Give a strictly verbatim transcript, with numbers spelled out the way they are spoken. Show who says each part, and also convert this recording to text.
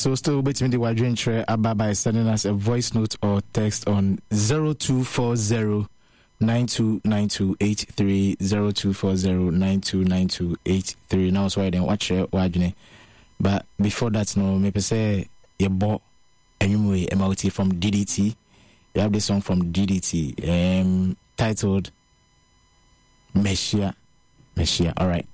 Speaker 1: So still between the Wadrin Tre Abba by sending us a voice note or text on zero two four zero nine two nine two eight three zero two four zero nine two nine two eight three. Now so I didn't watch it Wadrin. But before that, no, maybe say you bought a new M L T from D D T. You have this song from D D T um titled Messiah. Messiah. All right.